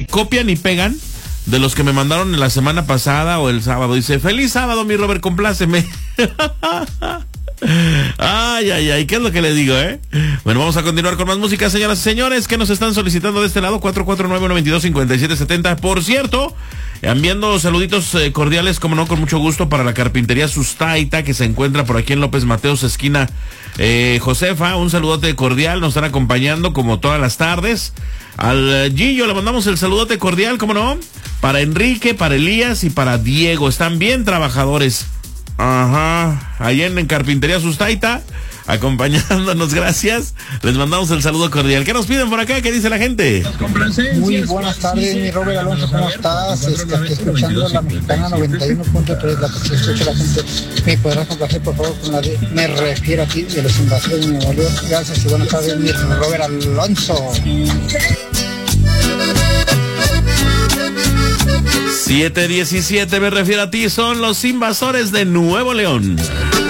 copian y pegan de los que me mandaron en la semana pasada o el sábado. Dice, feliz sábado, mi Robert, compláceme. Ay, ¿qué es lo que le digo, Bueno, vamos a continuar con más música, señoras y señores, que nos están solicitando de este lado, 449-122-5770. Por cierto, enviando saluditos cordiales, como no, con mucho gusto, para la carpintería Sustaita, que se encuentra por aquí en López Mateos, esquina Josefa. Un saludote cordial, nos están acompañando como todas las tardes. Al Gillo le mandamos el saludote cordial, como no, para Enrique, para Elías y para Diego. Están bien trabajadores. Ajá, allá en Carpintería Sustaita, acompañándonos, gracias. Les mandamos el saludo cordial. ¿Qué nos piden por acá? ¿Qué dice la gente? Muy buenas tardes, mi Robert Alonso, ¿cómo estás? Estoy escuchando la Mexicana 91.3, la que escucha la gente. ¿Me podrás complacer, por favor, con la de Me refiero a ti, de los invasores de Nuevo León? Gracias y buenas tardes, mi Robert Alonso. 7:17, me refiero a ti, son los invasores de Nuevo León.